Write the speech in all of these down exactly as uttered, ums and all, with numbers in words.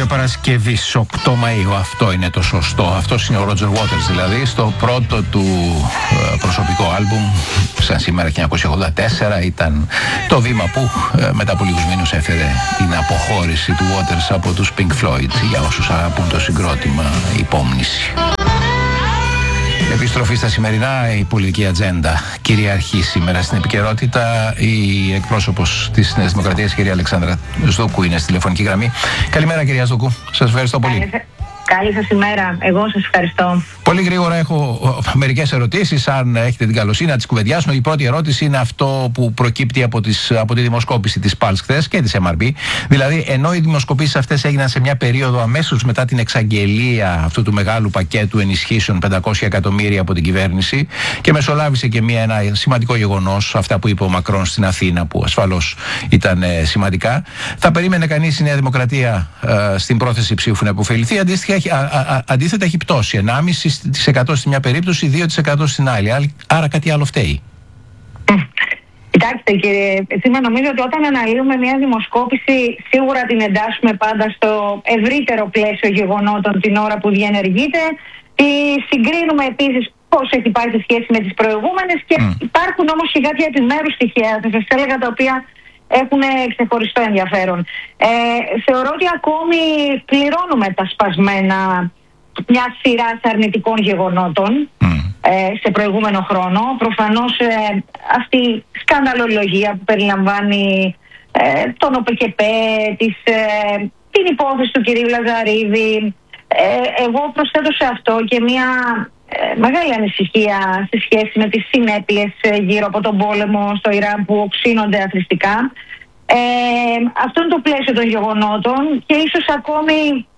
Αύριο Παρασκευή, οκτώ Μαΐου, αυτό είναι το σωστό. Αυτό είναι ο Roger Waters, δηλαδή, στο πρώτο του ε, προσωπικό άλμπουμ, σαν σήμερα χίλια εννιακόσια ογδόντα τέσσερα, ήταν το βήμα που ε, μετά από λίγους μήνους έφερε την αποχώρηση του Waters από τους Pink Floyd. Για όσους αγαπούν το συγκρότημα, υπόμνηση. Επιστροφή στα σημερινά, η πολιτική ατζέντα κυριαρχεί σήμερα στην επικαιρότητα. Η εκπρόσωπος της Νέας Δημοκρατίας, κυρία Αλεξάνδρα Σδούκου, είναι στη τηλεφωνική γραμμή. Καλημέρα, κυρία Σδούκου. Σας ευχαριστώ πολύ. Καλή σας ημέρα. Εγώ σας ευχαριστώ. Πολύ γρήγορα έχω μερικές ερωτήσεις, αν έχετε την καλοσύνη να τις κουβεντιάσουμε. Η πρώτη ερώτηση είναι αυτό που προκύπτει από, τις, από τη δημοσκόπηση της Pulse χθες και της εμ αρ μπι. Δηλαδή, ενώ οι δημοσκοπήσεις αυτές έγιναν σε μια περίοδο αμέσως μετά την εξαγγελία αυτού του μεγάλου πακέτου ενισχύσεων πεντακόσια εκατομμύρια από την κυβέρνηση, και μεσολάβησε και μια, ένα σημαντικό γεγονός, αυτά που είπε ο Μακρόν στην Αθήνα, που ασφαλώς ήταν ε, σημαντικά, θα περίμενε κανείς η Νέα Δημοκρατία ε, στην πρόθεση ψήφου να υποφεληθεί. Αντίστοιχα, Α, α, αντίθετα έχει πτώσει ενάμιση τοις εκατό στη μια περίπτωση, δύο τοις εκατό στην άλλη. Άρα κάτι άλλο φταίει. Κοιτάξτε, κύριε Τσίμα, νομίζω ότι όταν αναλύουμε μια δημοσκόπηση, σίγουρα την εντάσσουμε πάντα στο ευρύτερο πλαίσιο γεγονότων την ώρα που διενεργείται. Τη συγκρίνουμε επίσης πώς έχει πάει σε σχέση με τις προηγούμενες, και mm. υπάρχουν όμως και κάποια επιμέρους στοιχεία, θα σας έλεγα, τα οποία έχουν ξεχωριστό ενδιαφέρον. Ε, θεωρώ ότι ακόμη πληρώνουμε τα σπασμένα μια σειρά αρνητικών γεγονότων mm. ε, σε προηγούμενο χρόνο. Προφανώς ε, αυτή η σκανδαλολογία που περιλαμβάνει ε, τον ΟΠΕΚΕΠΕ, της, ε, την υπόθεση του κυρίου Λαζαρίδη. Ε, εγώ προσθέτω σε αυτό και μια ε, μεγάλη ανησυχία σε σχέση με τις συνέπειες ε, γύρω από τον πόλεμο στο Ιράν που οξύνονται αθληστικά. Ε, αυτό είναι το πλαίσιο των γεγονότων, και ίσως ακόμη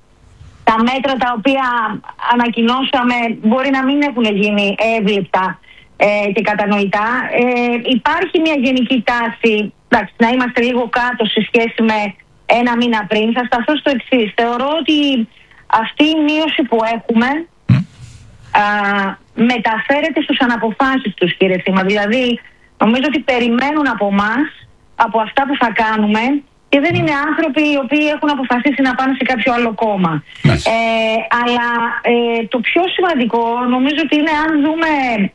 τα μέτρα τα οποία ανακοινώσαμε μπορεί να μην έχουν γίνει εύληπτα ε, και κατανοητά. Ε, υπάρχει μια γενική τάση, εντάξει, να είμαστε λίγο κάτω σε σχέση με ένα μήνα πριν. Θα σταθώ στο εξής. Θεωρώ ότι αυτή η μείωση που έχουμε α, μεταφέρεται στους αναποφάσεις τους, κύριε Θήμα. Δηλαδή, νομίζω ότι περιμένουν από εμάς, από αυτά που θα κάνουμε, και δεν είναι άνθρωποι οι οποίοι έχουν αποφασίσει να πάνε σε κάποιο άλλο κόμμα. Nice. Ε, αλλά ε, το πιο σημαντικό νομίζω ότι είναι, αν δούμε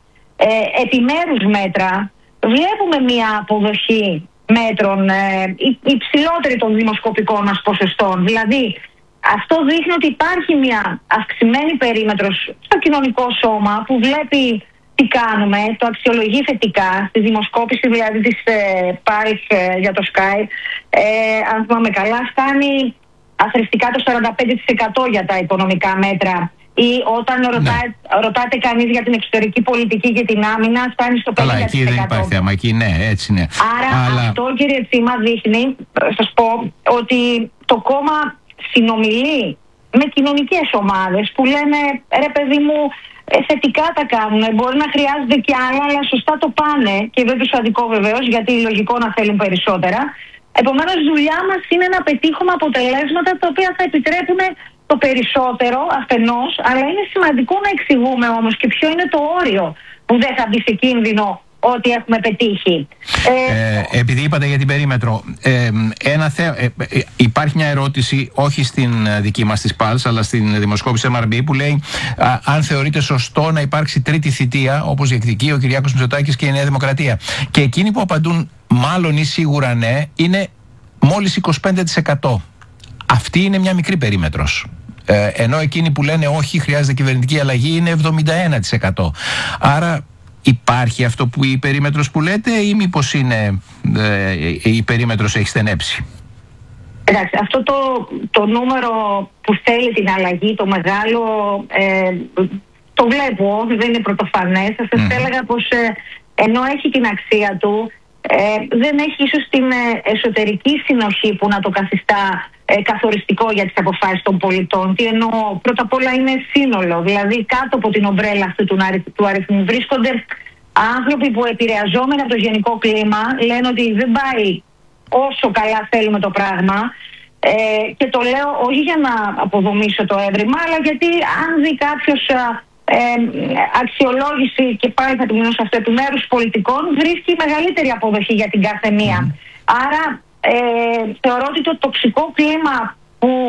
ε, επιμέρους μέτρα, βλέπουμε μια αποδοχή μέτρων ε, υψηλότερη των δημοσκοπικών μας ποσοστών. Δηλαδή, αυτό δείχνει ότι υπάρχει μια αυξημένη περίμετρος στο κοινωνικό σώμα που βλέπει τι κάνουμε, το αξιολογεί θετικά. Στη δημοσκόπηση δηλαδή της ε, Pulse ε, για το Sky, ε, αν θυμάμαι καλά, φτάνει αθρηστικά το σαράντα πέντε τοις εκατό για τα οικονομικά μέτρα. Ή όταν ρωτά, ναι. ρωτάτε κανείς για την εξωτερική πολιτική και την άμυνα, φτάνει στο πενήντα τοις εκατό. Αλλά εκεί δεν υπάρχει θέμα, εκεί ναι, έτσι είναι. Άρα Αλλά... αυτό, κύριε Τσίμα, δείχνει, σας πω, ότι το κόμμα συνομιλεί με κοινωνικές ομάδες που λένε, ρε παιδί μου, Ε, θετικά τα κάνουν. Μπορεί να χρειάζονται και άλλα, αλλά σωστά το πάνε. Και δεν τους αδικό βεβαίως, γιατί λογικό να θέλουν περισσότερα. Επομένως, δουλειά μας είναι να πετύχουμε αποτελέσματα τα οποία θα επιτρέπουν το περισσότερο αφενός, αλλά είναι σημαντικό να εξηγούμε όμως και ποιο είναι το όριο που δεν θα μπει σε κίνδυνο ό,τι έχουμε πετύχει. Ε, ε, επειδή είπατε για την περίμετρο, ε, ένα θε, ε, ε, υπάρχει μια ερώτηση, όχι στην δική μας της Pulse, αλλά στην δημοσκόπηση εμ αρ μπι, που λέει α, αν θεωρείται σωστό να υπάρξει τρίτη θητεία, όπως διεκδικεί ο Κυριάκος Μητσοτάκης και η Νέα Δημοκρατία. Και εκείνοι που απαντούν μάλλον ή σίγουρα ναι, είναι μόλις είκοσι πέντε τοις εκατό. Αυτή είναι μια μικρή περίμετρος. Ε, ενώ εκείνοι που λένε όχι, χρειάζεται κυβερνητική αλλαγή, είναι εβδομήντα ένα τοις εκατό. Άρα υπάρχει αυτό που η περίμετρος που λέτε, ή μήπως είναι ε, η περίμετρος έχει στενέψει? Εντάξει, αυτό το, το νούμερο που θέλει την αλλαγή, το μεγάλο, ε, το βλέπω, δεν είναι πρωτοφανές. Θα σας mm. έλεγα πως ε, ενώ έχει την αξία του, ε, δεν έχει ίσως την ε, εσωτερική συνοχή που να το καθιστά ε, καθοριστικό για τις αποφάσεις των πολιτών. Τι εννοώ? Πρώτα απ' όλα είναι σύνολο, δηλαδή κάτω από την ομπρέλα αυτού του, του αριθμού βρίσκονται άνθρωποι που, επηρεαζόμενοι από το γενικό κλίμα, λένε ότι δεν πάει όσο καλά θέλουμε το πράγμα. Ε, και το λέω όχι για να αποδομήσω το έβριμα, αλλά γιατί αν δει κάποιος ε, αξιολόγηση, και πάλι θα τη μείνω σε αυτό, επιμέρους πολιτικών, βρίσκει μεγαλύτερη αποδοχή για την κάθε μία. Mm. Άρα ε, θεωρώ ότι το τοξικό κλίμα που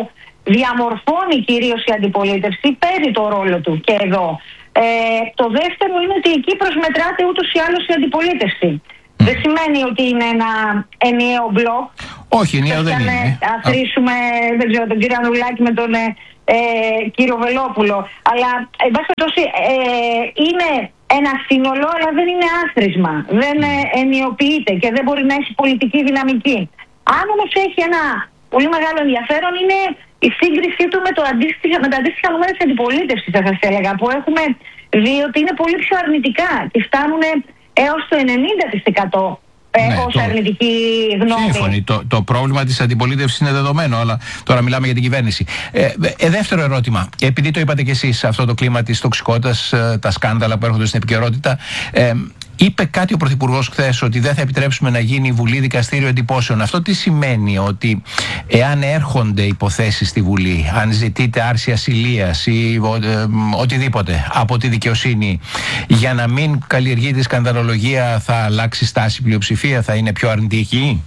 διαμορφώνει κυρίως η αντιπολίτευση, παίζει το ρόλο του και εδώ. Ε, το δεύτερο είναι ότι εκεί προσμετράται ούτως ή άλλως η αντιπολίτευση. Mm. Δεν σημαίνει ότι είναι ένα ενιαίο μπλοκ. Όχι, ενιαίο δεν είναι. Αν αφήσουμε, δεν ξέρω, τον κύριο Ανδρουλάκη με τον ε, κύριο Βελόπουλο. Αλλά, εν πάση περιπτώσει, ε, είναι ένα σύνολο, αλλά δεν είναι άθροισμα. Δεν ε, ενιοποιείται και δεν μπορεί να έχει πολιτική δυναμική. Αν όμως έχει ένα πολύ μεγάλο ενδιαφέρον, είναι η σύγκρισή του με, το αντίστοιχα, με τα αντίστοιχα νούμερα της αντιπολίτευσης, θα σας έλεγα, που έχουμε δει ότι είναι πολύ πιο αρνητικά και φτάνουν έως το ενενήντα τοις εκατό ναι, ως το... αρνητική γνώμη. Σύμφωνοι. Το, το πρόβλημα της αντιπολίτευσης είναι δεδομένο, αλλά τώρα μιλάμε για την κυβέρνηση. Ε, ε, δεύτερο ερώτημα. Επειδή το είπατε κι εσείς, αυτό το κλίμα της τοξικότητας, τα σκάνδαλα που έρχονται στην επικαιρότητα, ε, είπε κάτι ο Πρωθυπουργός χθες ότι δεν θα επιτρέψουμε να γίνει η Βουλή δικαστήριο εντυπώσεων. Αυτό τι σημαίνει? Ότι εάν έρχονται υποθέσεις στη Βουλή, αν ζητείτε άρση ασυλίας ή ο, ε, οτιδήποτε από τη δικαιοσύνη, για να μην καλλιεργεί τη σκανδαλολογία, θα αλλάξει στάση πλειοψηφία, θα είναι πιο αρνητική?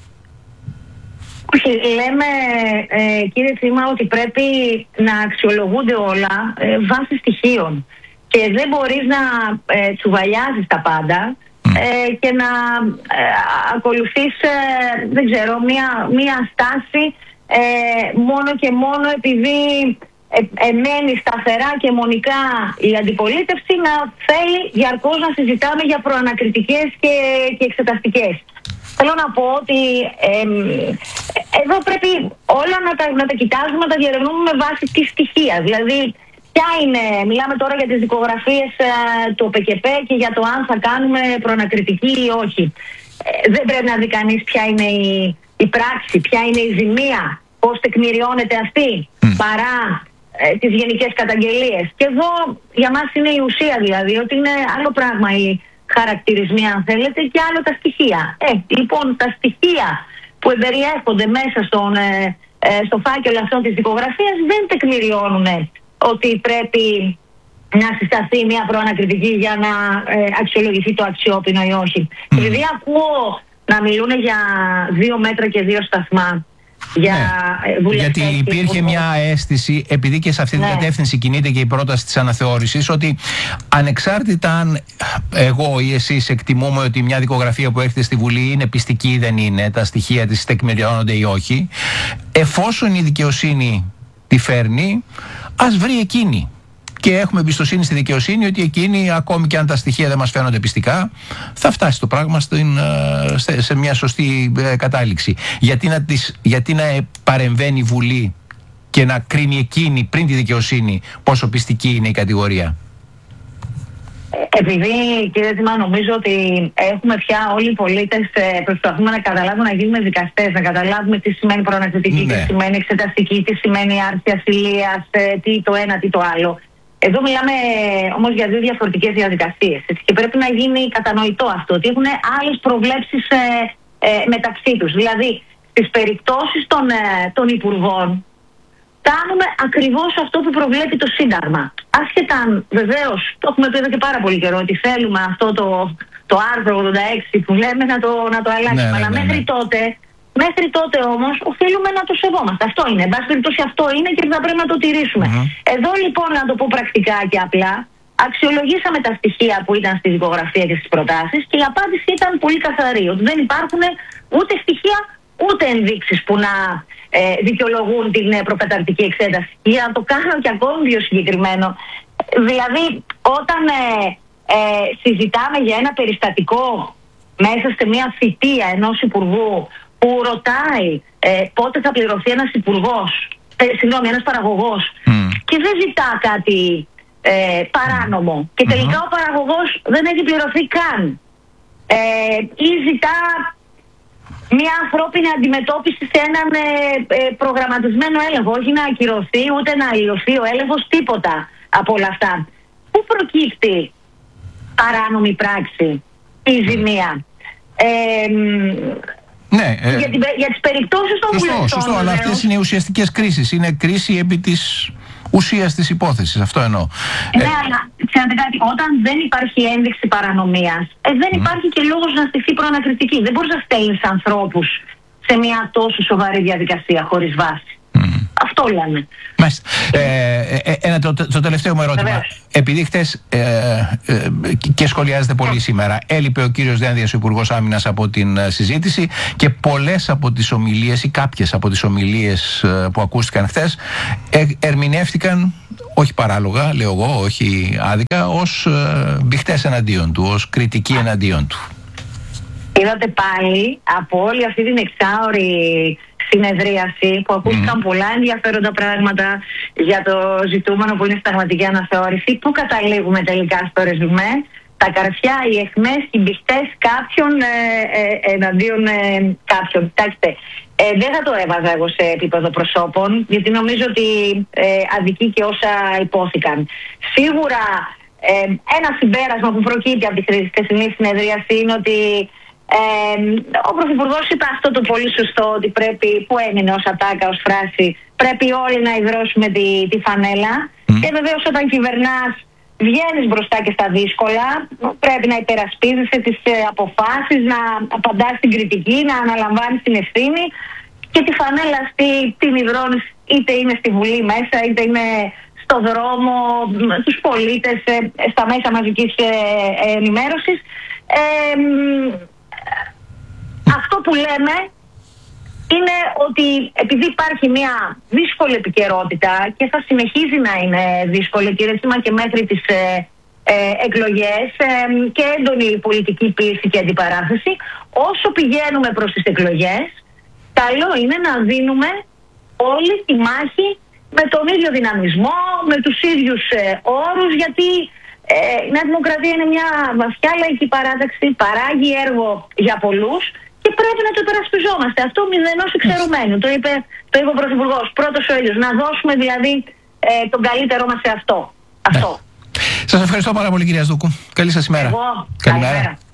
Όχι, λέμε ε, κύριε Τσίμα ότι πρέπει να αξιολογούνται όλα ε, βάσει στοιχείων. Και δεν μπορείς να ε, τσουβαλιάζεις τα πάντα ε, και να ε, ακολουθείς, ε, δεν ξέρω, μία, μία στάση ε, μόνο και μόνο επειδή ε, εμένει σταθερά και μονικά η αντιπολίτευση να θέλει διαρκώς να συζητάμε για προανακριτικές και, και εξεταστικές. Θέλω να πω ότι ε, ε, εδώ πρέπει όλα να τα, να τα κοιτάζουμε, να τα διερευνούμε με βάση τη στοιχεία. Δηλαδή, ποια είναι, μιλάμε τώρα για τις δικογραφίες ε, του ΟΠΕΚΕΠΕ και για το αν θα κάνουμε προανακριτική ή όχι. Ε, δεν πρέπει να δει κανείς ποια είναι η, η πράξη, ποια είναι η ζημία, πώς τεκμηριώνεται αυτή, mm. παρά ε, τις γενικές καταγγελίες. Και εδώ για μας είναι η ουσία, δηλαδή, ότι είναι άλλο πράγμα οι χαρακτηρισμοί, αν θέλετε, και άλλο τα στοιχεία. Ε, λοιπόν, τα στοιχεία που εμπεριέχονται μέσα στον, ε, ε, στο φάκελο αυτών της δικογραφίας δεν τεκμηριώνουν ότι πρέπει να συσταθεί μια προανακριτική για να ε, αξιολογηθεί το αξιόπινο ή όχι. Mm. Επειδή ακούω να μιλούν για δύο μέτρα και δύο σταθμά για ναι. βουλευτές. Γιατί υπήρχε που... μια αίσθηση, επειδή και σε αυτή την ναι. κατεύθυνση κινείται και η πρόταση της αναθεώρησης, ότι ανεξάρτητα αν εγώ ή εσείς εκτιμούμε ότι μια δικογραφία που έρχεται στη Βουλή είναι πιστική ή δεν είναι, τα στοιχεία της τεκμηριώνονται ή όχι, εφόσον η δικαιοσύνη τη φέρνει, ας βρει εκείνη. Και έχουμε εμπιστοσύνη στη δικαιοσύνη ότι εκείνη, ακόμη και αν τα στοιχεία δεν μας φαίνονται πιστικά, θα φτάσει το πράγμα στην, σε μια σωστή κατάληξη. Γιατί να, τις, γιατί να παρεμβαίνει η Βουλή και να κρίνει εκείνη πριν τη δικαιοσύνη πόσο πιστική είναι η κατηγορία? Επειδή, κύριε Τσίμα, νομίζω ότι έχουμε πια όλοι οι πολίτες προσπαθούμε να καταλάβουμε, να γίνουμε δικαστές, να καταλάβουμε τι σημαίνει προανακριτική, ναι. τι σημαίνει εξεταστική, τι σημαίνει άρση ασυλίας, τι το ένα, τι το άλλο. Εδώ μιλάμε όμως για δύο διαφορετικές διαδικασίες. Και πρέπει να γίνει κατανοητό αυτό, ότι έχουν άλλες προβλέψεις ε, ε, μεταξύ τους. Δηλαδή, στις περιπτώσεις των, ε, των υπουργών, κάνουμε ακριβώς αυτό που προβλέπει το Σύνταγμα. Άσχετα αν βεβαίως, το έχουμε πει εδώ και πάρα πολύ καιρό, ότι θέλουμε αυτό το, το άρθρο ογδόντα έξι που λέμε να το, να το αλλάξουμε. Ναι, Αλλά ναι, ναι, μέχρι, ναι. Τότε, μέχρι τότε όμως οφείλουμε να το σεβόμαστε. Αυτό είναι. Εν πάση περιπτώσει αυτό είναι και θα πρέπει να το τηρήσουμε. Mm-hmm. Εδώ λοιπόν, να το πω πρακτικά και απλά, αξιολογήσαμε τα στοιχεία που ήταν στη δικογραφία και στις προτάσεις και η απάντηση ήταν πολύ καθαρή. Ότι δεν υπάρχουν ούτε στοιχεία ούτε ενδείξεις που να ε, δικαιολογούν την ε, προκαταρκτική εξέταση. Για να το κάνω και ακόμη πιο συγκεκριμένο, δηλαδή όταν ε, ε, συζητάμε για ένα περιστατικό μέσα σε μια θητεία ενός υπουργού που ρωτάει ε, πότε θα πληρωθεί ένας υπουργός, ε, συγγνώμη, ένας παραγωγός mm. και δεν ζητά κάτι ε, παράνομο και τελικά mm-hmm. ο παραγωγός δεν έχει πληρωθεί καν ε, ή ζητά μια ανθρώπινη αντιμετώπιση σε έναν ε, ε, προγραμματισμένο έλεγχο, όχι να ακυρωθεί ούτε να αλλοιωθεί ο έλεγχος, τίποτα από όλα αυτά. Πού προκύπτει παράνομη πράξη ή ζημία? Ε, ναι, ε, για, την, για τις περιπτώσεις των σωστό, βουλευτών. Σωστό, αλλά αυτές είναι οι ουσιαστικές κρίσεις. Είναι κρίση επί της ουσίας της υπόθεσης. Αυτό εννοώ. Ναι, ε, αλλά ξέρετε κάτι, όταν δεν υπάρχει ένδειξη παρανομίας, ε, δεν mm. υπάρχει και λόγος να στηθεί προανακριτική. Δεν μπορείς να στέλνεις ανθρώπους σε μια τόσο σοβαρή διαδικασία χωρίς βάση. Mm. Αυτό λέμε. Μάλιστα. Ε, ε, ένα, το, το τελευταίο μου ερώτημα. Βεβαίως. Επειδή χτες ε, ε, και σχολιάζεται πολύ σήμερα, έλειπε ο κύριος Δένδιας, ο Υπουργός Άμυνας, από την συζήτηση και πολλές από τις ομιλίες ή κάποιες από τις ομιλίες που ακούστηκαν χτες ε, ερμηνεύτηκαν, όχι παράλογα, λέω εγώ, όχι άδικα, ως ε, μπιχτές εναντίον του, ως κριτική εναντίον του. Είδατε πάλι από όλη αυτή την εξάωρη συνεδρίαση που ακούστηκαν mm. πολλά ενδιαφέροντα πράγματα για το ζητούμενο που είναι συνταγματική αναθεώρηση, που καταλήγουμε τελικά στο ρεζουμέ? Τα καρφιά, οι αιχμές, οι μπιχτές κάποιων ε, ε, εναντίον ε, κάποιων. Κοιτάξτε, ε, δεν θα το έβαζα εγώ σε επίπεδο προσώπων, γιατί νομίζω ότι ε, αδικεί και όσα υπόθηκαν. Σίγουρα ε, ένα συμπέρασμα που προκύπτει από τη χθεσινή συνεδρίαση είναι ότι Ε, ο Πρωθυπουργός είπε αυτό το πολύ σωστό, ότι πρέπει, που έμεινε ως ατάκα, ως φράση, πρέπει όλοι να υδρώσουμε τη, τη φανέλα. Mm. Και βεβαίως όταν κυβερνάς βγαίνεις μπροστά και στα δύσκολα, πρέπει να υπερασπίζεσαι τις ε, αποφάσεις, να απαντάς στην κριτική, να αναλαμβάνεις την ευθύνη, και τη φανέλα αυτή την υδρώνεις είτε είναι στη Βουλή μέσα, είτε είναι στο δρόμο, τους πολίτες, ε, στα μέσα μαζικής ε, ε, ενημέρωσης. Ε, Αυτό που λέμε είναι ότι επειδή υπάρχει μια δύσκολη επικαιρότητα και θα συνεχίζει να είναι δύσκολη, κύριε Τσίμα, και μέχρι τις ε, ε, εκλογές ε, και έντονη πολιτική πίεση και αντιπαράθεση, όσο πηγαίνουμε προς τις εκλογές, καλό είναι να δίνουμε όλη τη μάχη με τον ίδιο δυναμισμό, με τους ίδιους ε, όρους, γιατί ε, η Νέα Δημοκρατία είναι μια βαθιά λαϊκή παράταξη, παράγει έργο για πολλούς και πρέπει να το υπερασπιζόμαστε. Αυτό μηδενός εξαιρουμένου. Το είπε, το είπε ο Πρωθυπουργός. Πρώτος ο ίδιος. Να δώσουμε δηλαδή ε, τον καλύτερό μας σε αυτό. αυτό. Σας ευχαριστώ πάρα πολύ, κυρία Σδούκου. Καλή σας ημέρα. Εγώ. Καλημέρα.